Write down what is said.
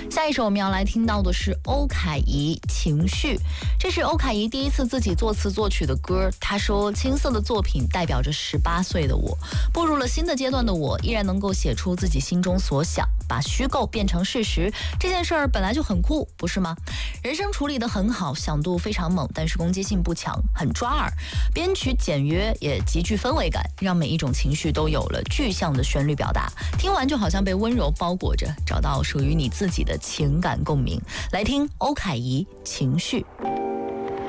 下一首我们要来听到的是欧凯怡《情绪》，这是欧凯怡第一次自己作词作曲的歌。她说，青涩的作品代表着18岁的我，步入了新的阶段的我，依然能够写出自己心中所想，把虚构变成事实，这件事儿本来就很酷，不是吗？人声处理得很好，响度非常猛，但是攻击性不强，很抓耳。编曲简约，也极具氛围感，让每一种情绪都有了具象的旋律表达。听完就好像被温柔包裹着，找到属于你自己的情感共鸣。来听欧凯怡《情绪》。